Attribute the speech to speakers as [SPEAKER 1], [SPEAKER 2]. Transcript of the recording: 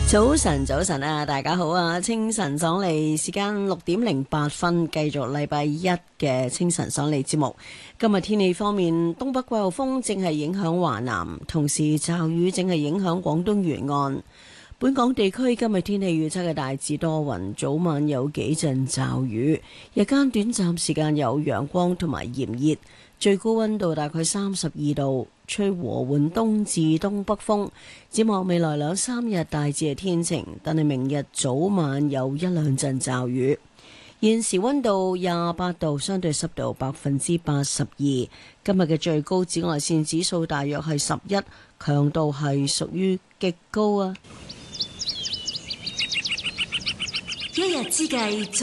[SPEAKER 1] 早晨，早晨啊，大家好啊！清晨爽利，時間6:08，繼續禮拜一嘅清晨爽利節目。今日天氣方面，東北季候風正係影響華南，同時驟雨正係影響廣東沿岸。本港地區今日天氣預測係大致多雲，早晚有幾陣驟雨，日間短暫時間有陽光同埋炎熱，最高溫度大概32度，吹和緩東至東北風。展望未來2-3日大致係天晴，但係明日早晚有一兩陣驟雨。現時溫度28度，相對濕度82%。今日嘅最高紫外線指數大約係11，強度係屬於極高啊！
[SPEAKER 2] 一日之計